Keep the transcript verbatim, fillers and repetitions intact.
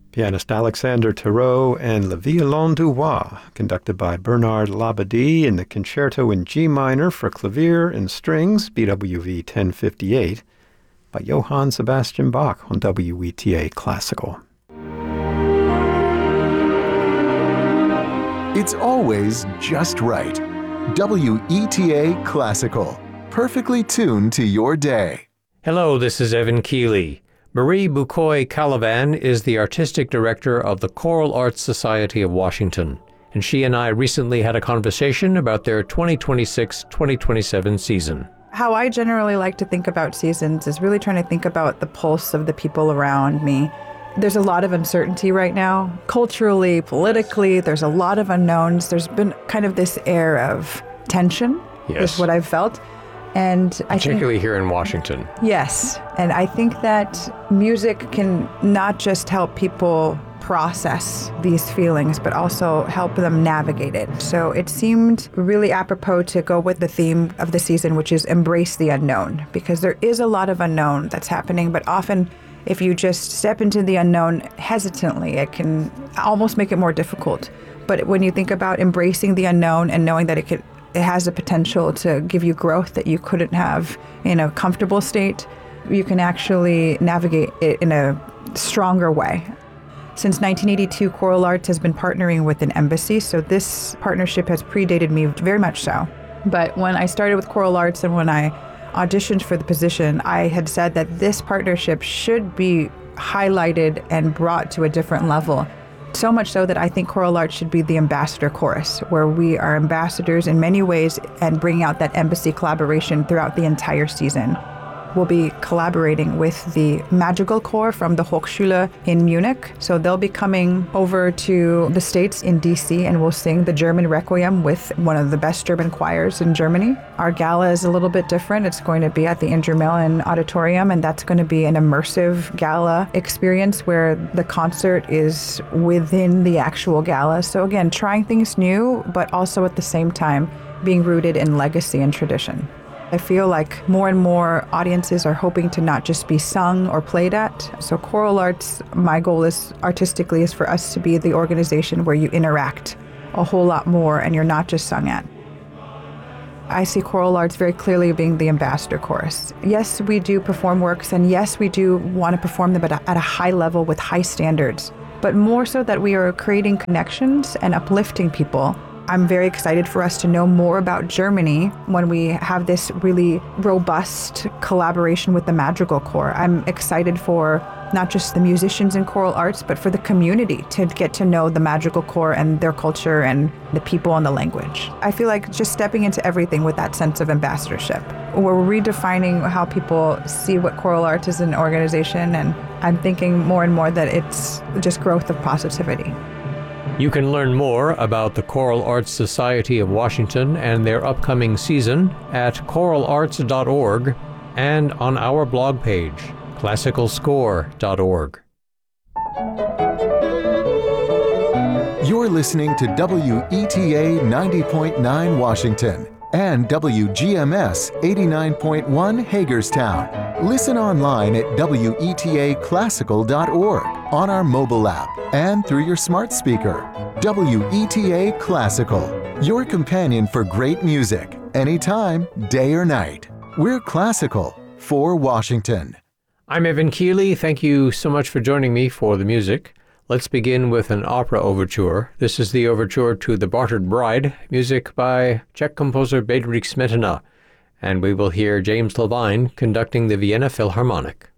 Pianist Alexander Tarot and Le Violon du Roi, conducted by Bernard Labadie in the Concerto in G minor for clavier and strings, B W V ten fifty-eight, by Johann Sebastian Bach on W E T A Classical. It's always just right. W E T A Classical, perfectly tuned to your day. Hello, this is Evan Keeley. Marie Bucoy-Calavan is the artistic director of the Choral Arts Society of Washington, and she and I recently had a conversation about their twenty twenty-six twenty twenty-seven season. How I generally like to think about seasons is really trying to think about the pulse of the people around me. There's a lot of uncertainty right now, culturally, politically. There's a lot of unknowns. There's been kind of this air of tension, Yes. is what I've felt. And I Particularly think, here in Washington. yes, and I think that music can not just help people process these feelings, but also help them navigate it. So it seemed really apropos to go with the theme of the season, which is embrace the unknown, because there is a lot of unknown that's happening, but often if you just step into the unknown hesitantly, it can almost make it more difficult. But when you think about embracing the unknown and knowing that it could it has the potential to give you growth that you couldn't have in a comfortable state, you can actually navigate it in a stronger way. Since nineteen eighty-two, Choral Arts has been partnering with an embassy, so this partnership has predated me very much so. But when I started with Choral Arts and when I auditioned for the position, I had said that this partnership should be highlighted and brought to a different level. So much so that I think Choral Arts should be the ambassador chorus, where we are ambassadors in many ways and bring out that embassy collaboration throughout the entire season. We'll be collaborating with the Madrigal Corps from the Hochschule in Munich. So they'll be coming over to the States in D C and we'll sing the German Requiem with one of the best German choirs in Germany. Our gala is a little bit different. It's going to be at the Ingermaelen Auditorium, and that's going to be an immersive gala experience where the concert is within the actual gala. So again, trying things new, but also at the same time being rooted in legacy and tradition. I feel like more and more audiences are hoping to not just be sung or played at. So Choral Arts, my goal is artistically is for us to be the organization where you interact a whole lot more and you're not just sung at. I see Choral Arts very clearly being the ambassador chorus. Yes, we do perform works, and yes, we do want to perform them at a, at a high level with high standards, but more so that we are creating connections and uplifting people. I'm very excited for us to know more about Germany when we have this really robust collaboration with the Madrigal Corps. I'm excited for not just the musicians in Choral Arts, but for the community to get to know the Madrigal Corps and their culture and the people and the language. I feel like just stepping into everything with that sense of ambassadorship. We're redefining how people see what Choral Arts is an organization, and I'm thinking more and more that it's just growth of positivity. You can learn more about the Choral Arts Society of Washington and their upcoming season at choral arts dot org and on our blog page, classical score dot org. You're listening to W E T A ninety point nine Washington and W G M S eighty-nine point one Hagerstown. Listen online at W E T A classical dot org, on our mobile app, and through your smart speaker. W E T A Classical, your companion for great music, anytime, day or night. We're classical for Washington. I'm Evan Keeley. Thank you so much for joining me for the music. Let's begin with an opera overture. This is the overture to The Bartered Bride, music by Czech composer Bedřich Smetana, and we will hear James Levine conducting the Vienna Philharmonic.